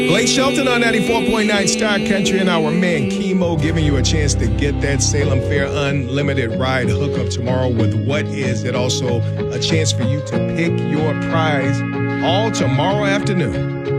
Blake Shelton on 94.9 Star Country and our man Chemo giving you a chance to get that Salem Fair Unlimited ride hookup tomorrow with What Is It? Also a chance for you to pick your prize all tomorrow afternoon.